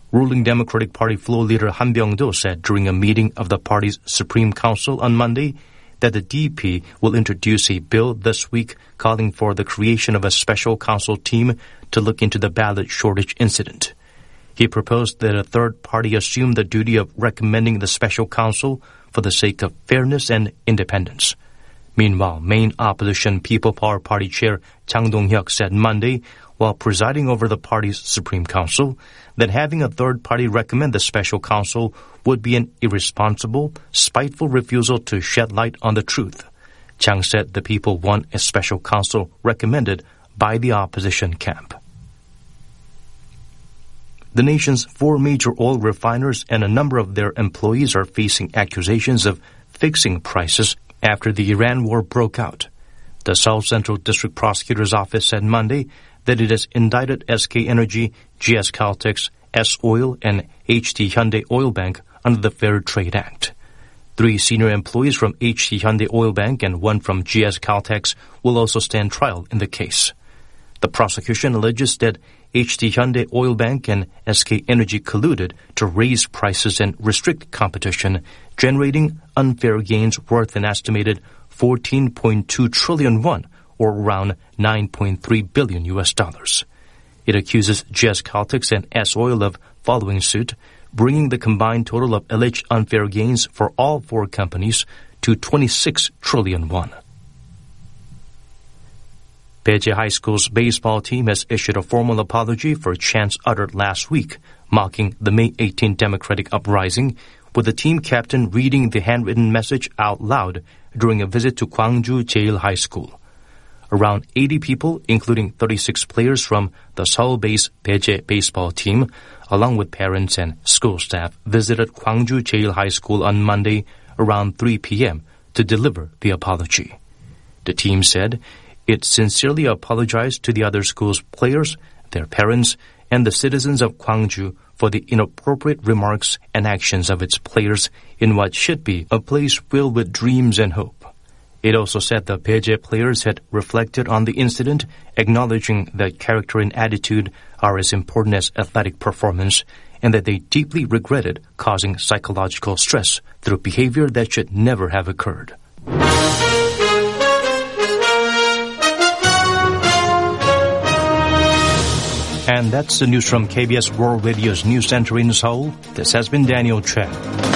Ruling Democratic Party floor leader Han Byung-do said during a meeting of the party's Supreme Council on Monday that the DP will introduce a bill this week calling for the creation of a special council team to look into the ballot shortage incident. He proposed that a third party assume the duty of recommending the special counsel for the sake of fairness and independence. Meanwhile, main opposition People Power Party chair Chang Dong-hyuk said Monday, while presiding over the party's Supreme Council, that having a third party recommend the special counsel would be an irresponsible, spiteful refusal to shed light on the truth. Chang said the people want a special counsel recommended by the opposition camp. The nation's 4 major oil refiners and a number of their employees are facing accusations of fixing prices after the Iran war broke out. The Seoul Central District Prosecutor's Office said Monday that it has indicted SK Energy, GS Caltex, S-Oil, and HT Hyundai Oil Bank under the Fair Trade Act. 3 senior employees from HT Hyundai Oil Bank and 1 from GS Caltex will also stand trial in the case. The prosecution alleges that HT Hyundai Oil Bank and SK Energy colluded to raise prices and restrict competition, generating unfair gains worth an estimated 14.2 trillion won, or around $9.3 billion. It accuses GS Caltex and S-Oil of following suit, bringing the combined total of alleged unfair gains for all 4 companies to 26 trillion won. Daejae High School's baseball team has issued a formal apology for chants uttered last week, mocking the May 18 Democratic uprising, with the team captain reading the handwritten message out loud during a visit to Gwangju Jeil High School. Around 80 people, including 36 players from the Seoul-based Daejae baseball team, along with parents and school staff, visited Gwangju Jeil High School on Monday around 3 p.m. to deliver the apology. The team said it sincerely apologized to the other school's players, their parents, and the citizens of Gwangju for the inappropriate remarks and actions of its players in what should be a place filled with dreams and hope. It also said the Daejae players had reflected on the incident, acknowledging that character and attitude are as important as athletic performance, and that they deeply regretted causing psychological stress through behavior that should never have occurred. And that's the news from KBS World Radio's News Center in Seoul. This has been Daniel Chen.